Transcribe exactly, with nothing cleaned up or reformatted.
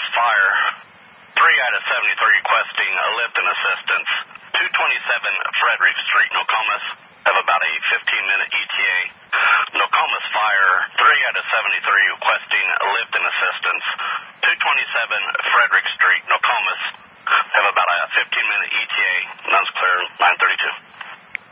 Nokomis Fire, three out of seventy-three requesting a lift and assistance. two twenty-seven Frederick Street, Nokomis. Have about a fifteen minute E T A. Nokomis Fire, three out of seventy-three requesting a lift and assistance. two twenty-seven Frederick Street,